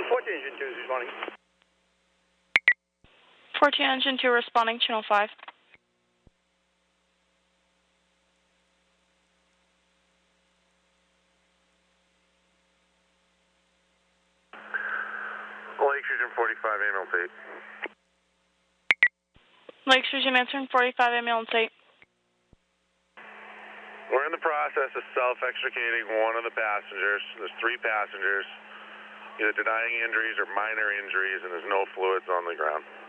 14 Engine 2 is responding. 14 Engine 2 responding, channel 5. Lake Fusion 45, ambulance 8. Lake Fusion answering 45, ambulance 8. We're in the process of self-extricating one of the passengers. There's 3 passengers, either denying injuries or minor injuries, and there's no fluids on the ground.